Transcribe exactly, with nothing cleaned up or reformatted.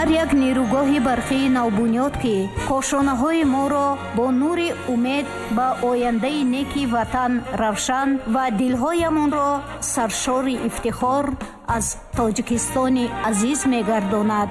ҳар як нерӯгоҳи барқии навбунёд ки кошонаҳои моро бо нури умед ба ояндаи неки ватан равшан ва дилҳоямонро саршори ифтихор аз тоҷикистони азиз мегардонад.